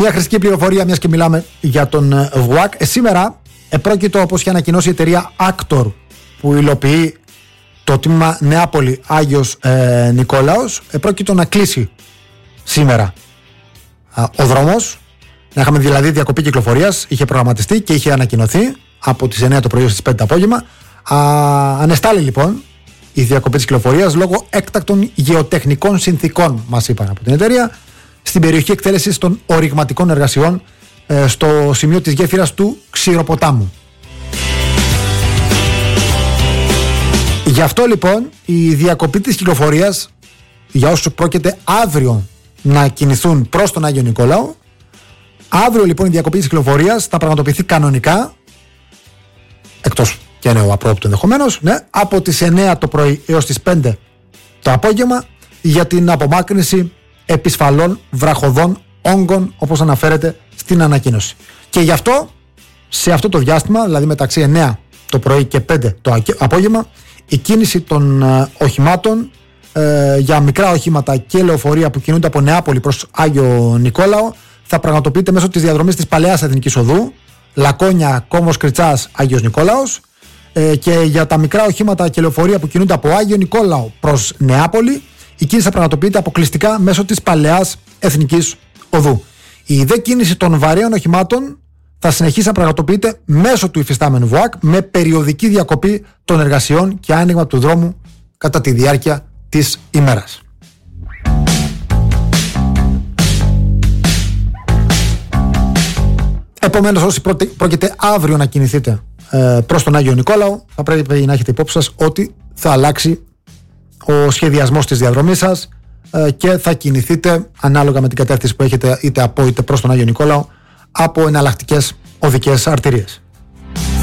Μια χρηστική πληροφορία, μιας και μιλάμε για τον ΒΟΑΚ. Σήμερα επρόκειτο, όπως είχε ανακοινώσει η εταιρεία Actor, που υλοποιεί το τμήμα Νεάπολη Άγιος Νικόλαος, επρόκειτο να κλείσει σήμερα ο δρόμος. Να είχαμε δηλαδή διακοπή κυκλοφορίας, είχε προγραμματιστεί και είχε ανακοινωθεί από τις 9 το πρωί στις 5 το απόγευμα. Ανεστάλλει λοιπόν η διακοπή της κυκλοφορίας λόγω έκτακτων γεωτεχνικών συνθήκων, μας είπαν από την εταιρεία, στην περιοχή εκτέλεσης των οριγματικών εργασιών στο σημείο της γέφυρας του Ξηροποτάμου. Γι' αυτό λοιπόν η διακοπή της κυκλοφορίας για όσους πρόκειται αύριο να κινηθούν προς τον Άγιο Νικόλαο, αύριο λοιπόν η διακοπή της κυκλοφορίας θα πραγματοποιηθεί κανονικά, εκτός και νέο απρόοπτο ενδεχομένως, ναι, από τις 9 το πρωί έως τις 5 το απόγευμα, για την απομάκρυνση επισφαλών βραχωδών όγκων, όπως αναφέρεται στην ανακοίνωση. Και γι' αυτό, σε αυτό το διάστημα, δηλαδή μεταξύ 9 το πρωί και 5 το απόγευμα, η κίνηση των οχημάτων για μικρά οχήματα και λεωφορεία που κινούνται από Νεάπολη προς Άγιο Νικόλαο θα πραγματοποιείται μέσω της διαδρομής της Παλαιάς Εθνικής Οδού, Λακώνια, Κόμος Κριτσάς, Άγιος Νικόλαος, και για τα μικρά οχήματα και λεωφορεία που κινούνται από Άγιο Νικόλαο προς Νεάπολη, η κίνηση θα πραγματοποιείται αποκλειστικά μέσω της Παλαιάς Εθνικής Οδού. Η δε κίνηση των βαρέων οχημάτων θα συνεχίσει να πραγματοποιείται μέσω του υφιστάμενου ΒΟΑΚ, με περιοδική διακοπή των εργασιών και άνοιγμα του δρόμου κατά τη διάρκεια της ημέρας. Επομένως, όσοι πρόκειται αύριο να κινηθείτε προς τον Άγιο Νικόλαο, θα πρέπει να έχετε υπόψη σας ότι θα αλλάξει ο σχεδιασμός της διαδρομής σας και θα κινηθείτε ανάλογα με την κατεύθυνση που έχετε, είτε από είτε προς τον Άγιο Νικόλαο, από εναλλακτικές οδικές αρτηρίες.